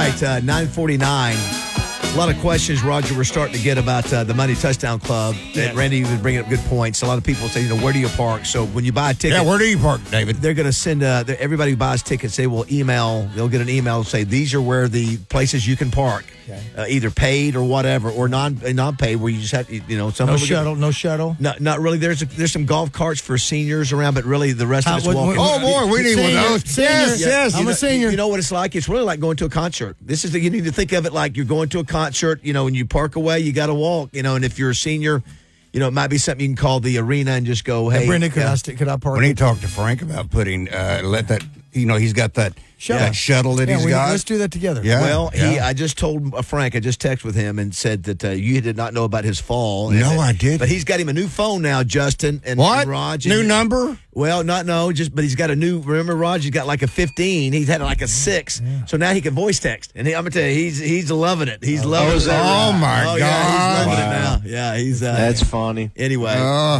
right, 9:49. A lot of questions, Roger, we're starting to get about the Money Touchdown Club. Yes. Randy was bringing up good points. A lot of people say, where do you park? So when you buy a ticket. Yeah, where do you park, David? They're going to send everybody who buys tickets. They'll get an email say these are where the places you can park, either paid or whatever, or non-paid where you just have some No shuttle. No, not really. There's some golf carts for seniors around, but really the rest of it's walking. Oh boy, we need one of those. Senior. Yes. I'm a senior. You know what it's like? It's really like going to a concert. You need to think of it like you're going to a concert. And you park away, you got to walk. And if you're a senior, it might be something you can call the arena and just go, hey, Brenda, could I park? We need to talk to Frank about putting he's got that shuttle that he's got. Let's do that together. Yeah. Well, I just told Frank, I just texted with him and said that you did not know about his fall. No, I didn't. But he's got him a new phone now, Justin. And what? Raj. New number? Well, but he's got a new, remember, Raj, he's got like a 15. He's had like a 6. Yeah. So now he can voice text. And I'm going to tell you, he's loving it. He's loving it. Oh, my God. Yeah, he's loving it now. Yeah, he's. That's funny. Anyway.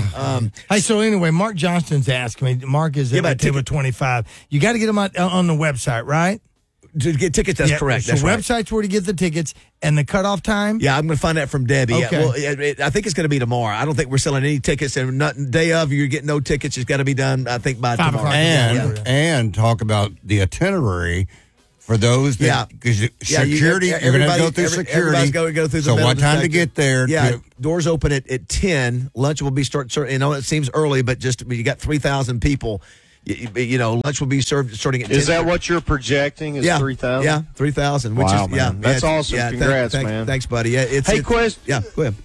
Anyway, Mark Johnston's asking me. Mark is at table 25. You got to get him on the website, right? To get tickets, that's correct. So that's right. website's where to get the tickets and the cutoff time? Yeah, I'm going to find that from Debbie. Okay. Yeah, well, I think it's going to be tomorrow. I don't think we're selling any tickets. And day of, you're getting no tickets. It's got to be done, I think, by 5 tomorrow. o'clock. And talk about the itinerary for those that, because security, you're going to go through security. Everybody's going to go through the So metal what time to detector. get there? Yeah, doors open at 10. Lunch will be starting. It seems early, but you got 3,000 people. Lunch will be served starting at 10. Is that what you're projecting? Is 3,000? Yeah, 3,000. Which wow, is man. That's awesome. Yeah, Congrats, man. Thanks, buddy. Yeah, question. Yeah, go ahead.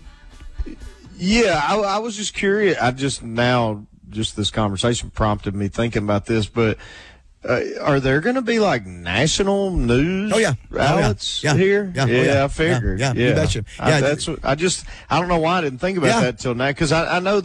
Yeah, I was just curious. Just this conversation prompted me thinking about this, but are there going to be like national news outlets here? Yeah, I figured. Yeah, you betcha. I don't know why I didn't think about that till now, because I know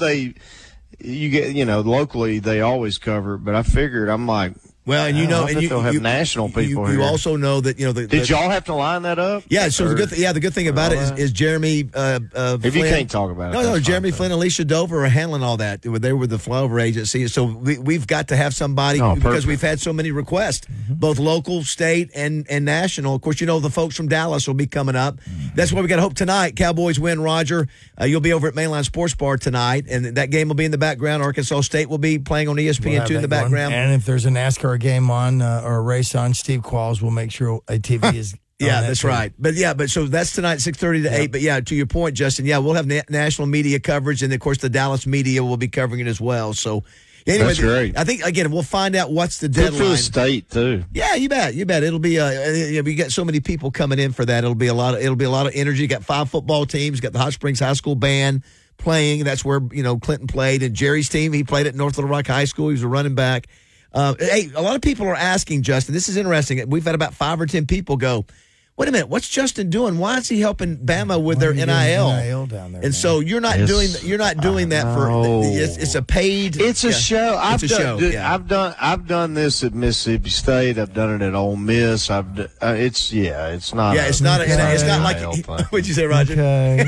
locally they always cover it, but I figured, I'm like, well, and they'll have national people here. You also know that did y'all have to line that up? Yeah. So the good thing about it is Jeremy. If Flynn, you can't talk about it, no. Jeremy Flynn, Alicia Dover are handling all that. They were the Flyover agency, so we've got to have somebody because we've had so many requests, both local, state, and national. Of course, the folks from Dallas will be coming up. That's why we got to hope tonight. Cowboys win. Roger, you'll be over at Mainline Sports Bar tonight, and that game will be in the background. Arkansas State will be playing on ESPN2 in the background. And if there's a NASCAR game on or a race on, Steve Qualls will make sure a TV is. Yeah, that's right. But so that's tonight, 6:30 to 8. But to your point, Justin, we'll have national media coverage, and of course the Dallas media will be covering it as well. So anyway, that's great. I think again we'll find out what's the deadline. Good for the state too. Yeah, you bet. It'll be we got so many people coming in for that. It'll be a lot of energy. You got 5 football teams. You got the Hot Springs High School band playing. That's where Clinton played, and Jerry's team. He played at North Little Rock High School. He was a running back. Hey, a lot of people are asking, Justin, this is interesting. We've had about 5 or 10 people go, wait a minute, what's Justin doing? Why is he helping Bama with their NIL? NIL down there, and so you're not doing that for it's a paid. It's a show. It's a show. I've done this at Mississippi State. I've done it at Ole Miss. It's not. Yeah, it's not like. What'd you say, Roger? Okay.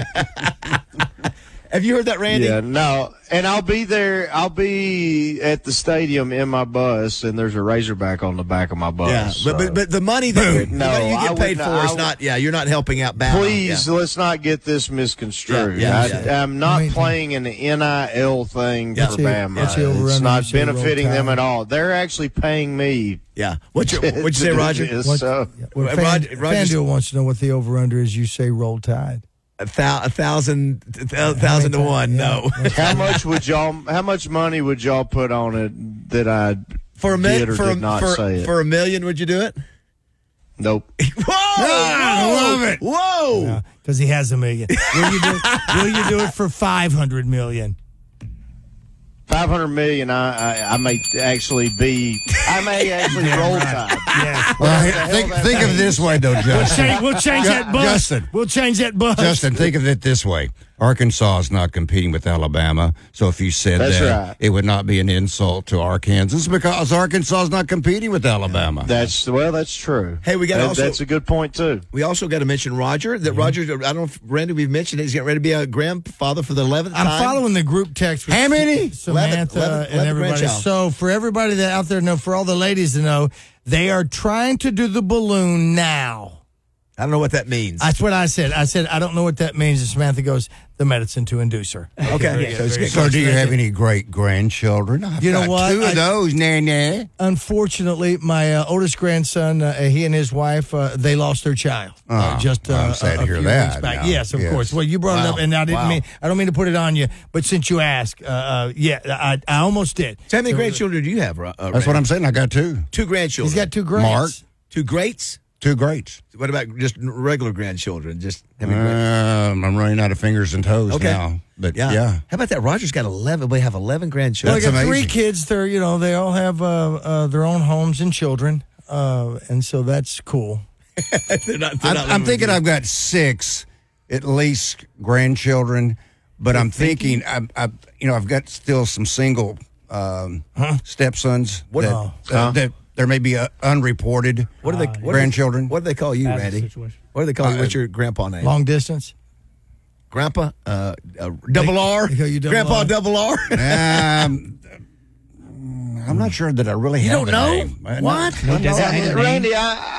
Have you heard that, Randy? Yeah, no. And I'll be there. I'll be at the stadium in my bus, and there's a Razorback on the back of my bus. Yeah, but the money that you get paid for is not. Yeah, you're not helping out Bama. Please, let's not get this misconstrued. I'm not playing an NIL thing for Bama. It's not benefiting them at all. They're actually paying me. Yeah. What'd you say, Roger? FanDuel wants to know what the over/under is. You say Roll Tide. 1,000 to 1. No. How much money would y'all put on it that I for $1 million? Would you do it? Nope. Whoa! I love it. Whoa! Because he has $1 million. Will you do it for $500 million? $500 million. I may actually roll Tide. Yes. Well, think of it this way, though, Justin. We'll change that bus. Justin. We'll change that bus. Justin, think of it this way. Arkansas is not competing with Alabama. So if you said that, it would not be an insult to Arkansas because Arkansas is not competing with Alabama. That's true. Hey, we got that's a good point too. We also got to mention Roger. That Roger, I don't know if Randy we've mentioned he's getting ready to be a grandfather for the 11th time. I'm following the group text with how many? Samantha and everybody. So for everybody that out there know, for all the ladies to know, they are trying to do the balloon now. I don't know what that means. That's what I said. I said, I don't know what that means. And Samantha goes, the medicine to induce her. Okay. So do you have any great-grandchildren? You know what? Two of those, Nana. Unfortunately, my oldest grandson, he and his wife, they lost their child. I'm sad to hear that. Weeks back. Yes, of course. Well, you brought it up, and I don't mean to put it on you, but since you asked, I almost did. So how many grandchildren do you have, That's what I'm saying. I got two. Two grandchildren. He's got two greats. Mark. Two greats? Two greats. What about just regular grandchildren? Just I'm running out of fingers and toes now. But yeah. How about that? Roger's got 11. We have 11 grandchildren. Well, I got 3 kids. They're they all have their own homes and children, and so that's cool. I'm thinking I've got 6 at least grandchildren, but I'm thinking I've got still some single stepsons that. There may be unreported grandchildren. What do they call you, Randy? What do they call you? What's your grandpa name? Long distance. Grandpa? Double R? They call you Grandpa Double R? I'm not sure that I really have a name. What? Randy,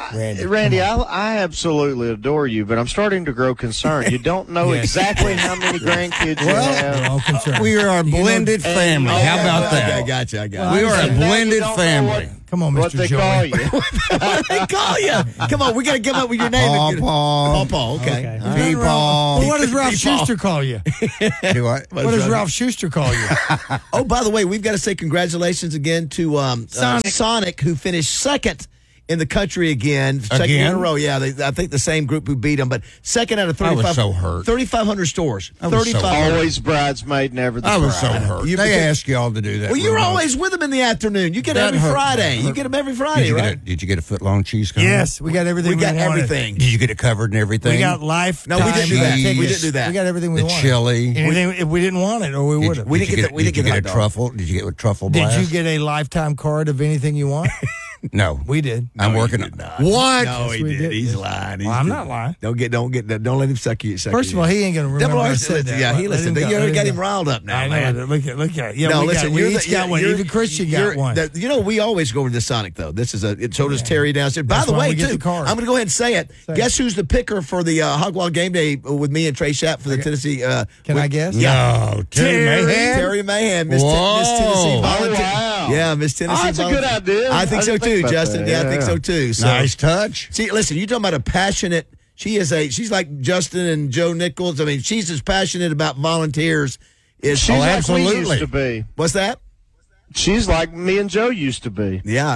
I absolutely adore you, but I'm starting to grow concerned. You don't know exactly how many grandkids you have. We are a blended family. How about that? I got you. We are a blended family. Come on, Mr. What they Joey. call you. What do they call you? Come on, we got to come up with your name. Paw. Okay. Paw. Well, what does Ralph Schuster call you? Do what? What does Ralph Schuster call you? Oh, by the way, we've got to say congratulations again to Sonic, who finished second in the country again. Second in a row. Yeah, I think the same group who beat them, but second out of 35. I was so hurt. 3,500 stores. 3,500. Always bridesmaid, never the bride. I was so hurt. They asked you all to do that. Well, you're always with them in the afternoon. You get them every Friday. You get them every Friday, right? Did you get a foot-long cheese cone? Yes, we got everything. We got everything. Did you get it covered and everything? We got life. No, we didn't do that. We didn't do that. We got everything we wanted. The chili. If we didn't want it, or we would have. We didn't get a truffle. Did you get a truffle blast? Did you get a lifetime card of anything you want? No, we did. I'm working on what? No, he did. He's lying. I'm not lying. Don't let him suck you. First of all, he ain't gonna remember. I said that. Yeah, he listened. You already got him riled up now. I know. Look at. Yeah, no, listen. We each got one. Even Christian got one. We always go over to Sonic though. This is so does Terry downstairs. By the way, too, I'm going to go ahead and say it. Guess who's the picker for the Hogwild Game Day with me and Trey Schapp for the Tennessee? Can I guess? Yeah. No, Terry Mahan, Miss Tennessee Volunteer. Wow. Yeah, Miss Tennessee. That's a good idea. I think so too, Justin. Yeah, I think so too. So, nice touch. See, listen, you're talking about a passionate. She's like Justin and Joe Nichols. I mean, she's as passionate about volunteers as she's like we used to be. What's that? She's like me and Joe used to be. Yeah,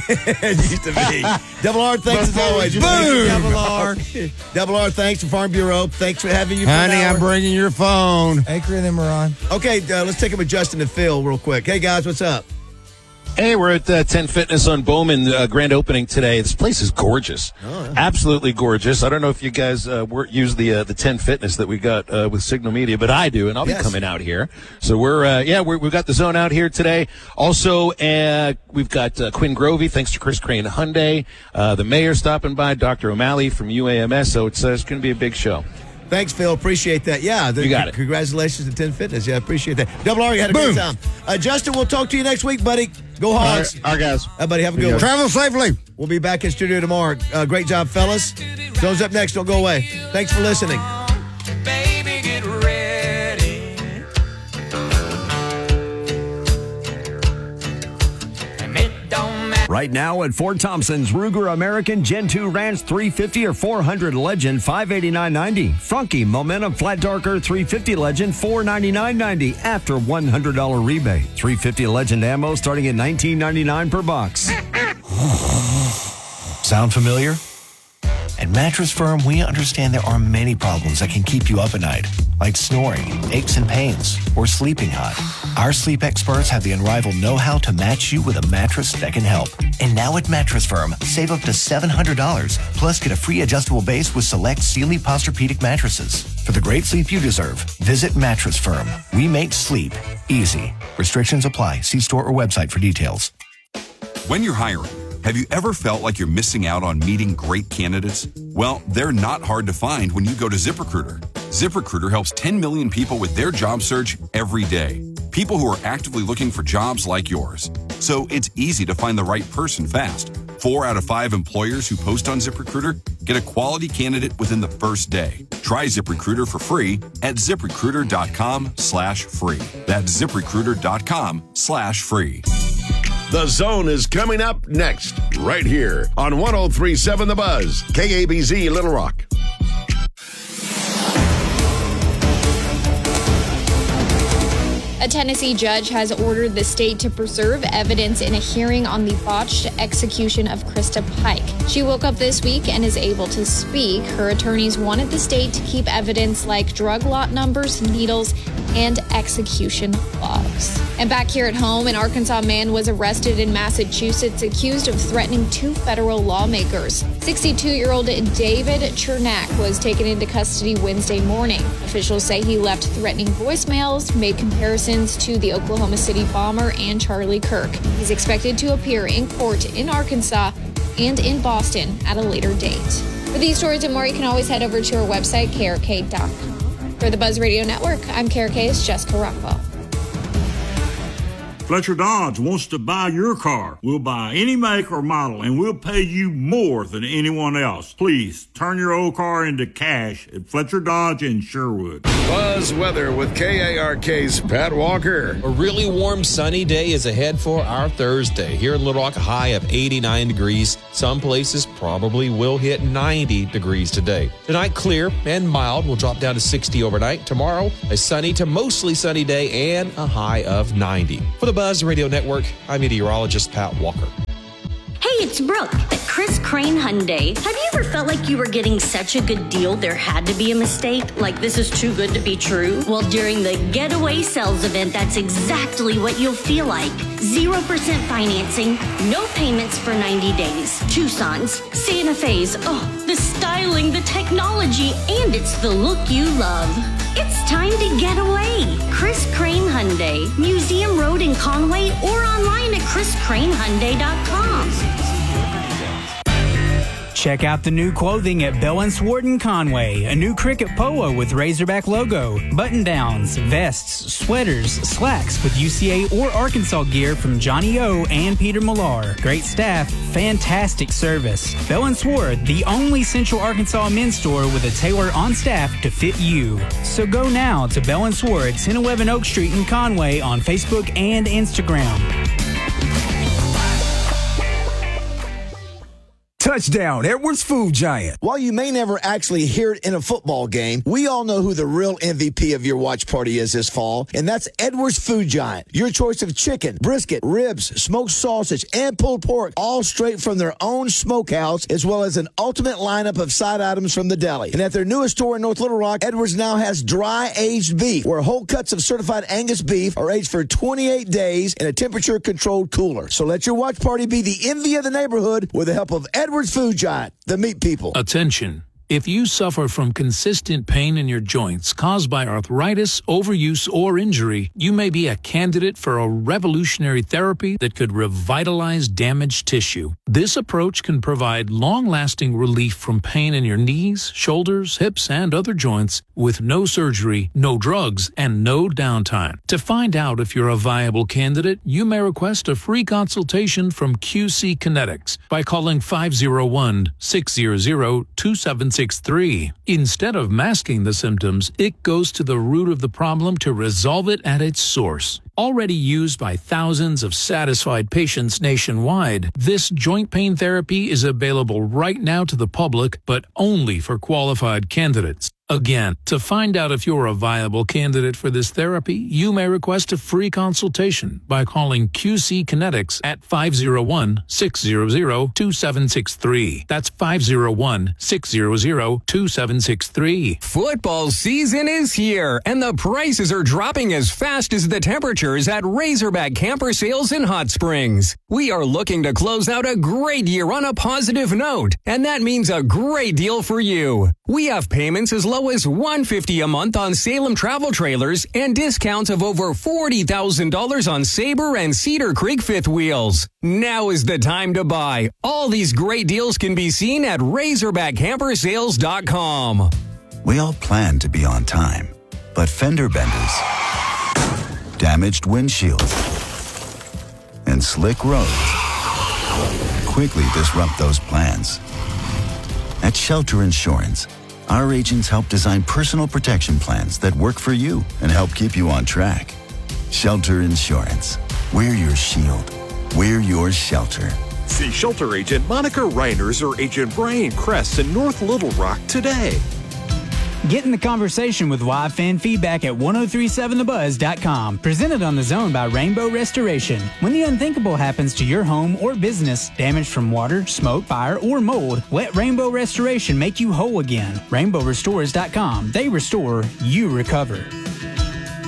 it used to be. Double R, thanks as always. Boom! Double R. Double R, thanks to Farm Bureau. Thanks for having you. Honey, I'm bringing your phone. Anchor and then we're on. Okay, let's take it with Justin and Phil real quick. Hey, guys, what's up? Hey, we're at 10 Fitness on Bowman, grand opening today. This place is gorgeous. Oh, yeah. Absolutely gorgeous. I don't know if you guys use the 10 Fitness that we got with Signal Media, but I do, and I'll be coming out here. So we've got the zone out here today. Also, we've got Quinn Grovey, thanks to Chris Crane Hyundai. The mayor stopping by, Dr. O'Malley from UAMS. So it's going to be a big show. Thanks, Phil. Appreciate that. Yeah, you got it. Congratulations to 10 Fitness. Yeah, appreciate that. Double R, you had a good time. Justin, we'll talk to you next week, buddy. Go Hogs. All right, guys. Buddy, have a good one. Travel safely. We'll be back in studio tomorrow. Great job, fellas. Zone's up next. Don't go away. Thanks for listening. Baby, get ready. Right now at Fort Thompson's, Ruger American Gen 2 Ranch 350 or 400 Legend $589.90. Funky Momentum Flat Darker 350 Legend $499.90 after $100 rebate. 350 Legend ammo starting at $19.99 per box. Sound familiar? At Mattress Firm, we understand there are many problems that can keep you up at night, like snoring, aches and pains, or sleeping hot. Our sleep experts have the unrivaled know-how to match you with a mattress that can help. And now at Mattress Firm, save up to $700, plus get a free adjustable base with select Sealy Posturepedic mattresses. For the great sleep you deserve, visit Mattress Firm. We make sleep easy. Restrictions apply. See store or website for details. When you're hiring, have you ever felt like you're missing out on meeting great candidates? Well, they're not hard to find when you go to ZipRecruiter. ZipRecruiter helps 10 million people with their job search every day. People who are actively looking for jobs like yours. So it's easy to find the right person fast. 4 out of 5 employers who post on ZipRecruiter get a quality candidate within the first day. Try ZipRecruiter for free at ZipRecruiter.com/free. That's ZipRecruiter.com/free. The Zone is coming up next, right here on 103.7 The Buzz, KABZ Little Rock. A Tennessee judge has ordered the state to preserve evidence in a hearing on the botched execution of Krista Pike. She woke up this week and is able to speak. Her attorneys wanted the state to keep evidence like drug lot numbers, needles, and execution logs. And back here at home, an Arkansas man was arrested in Massachusetts accused of threatening 2 federal lawmakers. 62-year-old David Chernak was taken into custody Wednesday morning. Officials say he left threatening voicemails, made comparisons to the Oklahoma City bomber and Charlie Kirk. He's expected to appear in court in Arkansas and in Boston at a later date. For these stories and more, you can always head over to our website, krk.com. For the Buzz Radio Network, I'm KRK's Jessica Rockwell. Fletcher Dodge wants to buy your car. We'll buy any make or model, and we'll pay you more than anyone else. Please turn your old car into cash at Fletcher Dodge in Sherwood. Buzz weather with KARK's Pat Walker. A really warm, sunny day is ahead for our Thursday. Here in Little Rock, a high of 89 degrees. Some places probably will hit 90 degrees today. Tonight, clear and mild. Will drop down to 60 overnight. Tomorrow, a sunny to mostly sunny day and a high of 90. For the Buzz Radio Network, I'm meteorologist Pat Walker. Hey, it's Brooke at Chris Crane Hyundai. Have you ever felt like you were getting such a good deal there had to be a mistake? Like this is too good to be true? Well, during the Getaway Sales event, that's exactly what you'll feel like. 0% financing, no payments for 90 days. Tucson's, Santa Fe's, the styling, the technology, and it's the look you love. It's time to get away. Chris Crane Hyundai, Museum Road in Conway, or online at chriscranehyundai.com. Check out the new clothing at Bell & Sword in Conway. A new cricket polo with Razorback logo, button-downs, vests, sweaters, slacks with UCA or Arkansas gear from Johnny O and Peter Millar. Great staff, fantastic service. Bell & Sword, the only Central Arkansas men's store with a tailor on staff to fit you. So go now to Bell & Sword, 1011 Oak Street in Conway on Facebook and Instagram. Touchdown, Edwards Food Giant. While you may never actually hear it in a football game, we all know who the real MVP of your watch party is this fall, and that's Edwards Food Giant. Your choice of chicken, brisket, ribs, smoked sausage, and pulled pork, all straight from their own smokehouse, as well as an ultimate lineup of side items from the deli. And at their newest store in North Little Rock, Edwards now has dry-aged beef, where whole cuts of certified Angus beef are aged for 28 days in a temperature-controlled cooler. So let your watch party be the envy of the neighborhood with the help of Edwards Food Giant, the meat people. Attention. If you suffer from consistent pain in your joints caused by arthritis, overuse, or injury, you may be a candidate for a revolutionary therapy that could revitalize damaged tissue. This approach can provide long-lasting relief from pain in your knees, shoulders, hips, and other joints with no surgery, no drugs, and no downtime. To find out if you're a viable candidate, you may request a free consultation from QC Kinetics by calling 501-600-2763. Instead of masking the symptoms, it goes to the root of the problem to resolve it at its source. Already used by thousands of satisfied patients nationwide, this joint pain therapy is available right now to the public, but only for qualified candidates. Again, to find out if you're a viable candidate for this therapy, you may request a free consultation by calling QC Kinetics at 501-600-2763. That's 501-600-2763. Football season is here, and the prices are dropping as fast as the temperatures at Razorback Camper Sales in Hot Springs. We are looking to close out a great year on a positive note, and that means a great deal for you. We have payments as low as $150 a month on Salem travel trailers and discounts of over $40,000 on Sabre and Cedar Creek fifth wheels. Now is the time to buy. All these great deals can be seen at RazorbackCampersales.com. We all plan to be on time, but fender benders, damaged windshields, and slick roads quickly disrupt those plans. At Shelter Insurance, our agents help design personal protection plans that work for you and help keep you on track. Shelter Insurance. We're your shield. We're your shelter. See Shelter Agent Monica Reiners or Agent Brian Kress in North Little Rock today. Get in the conversation with Live Fan Feedback at 1037thebuzz.com. Presented on The Zone by Rainbow Restoration. When the unthinkable happens to your home or business, damage from water, smoke, fire, or mold, let Rainbow Restoration make you whole again. RainbowRestores.com. They restore, you recover.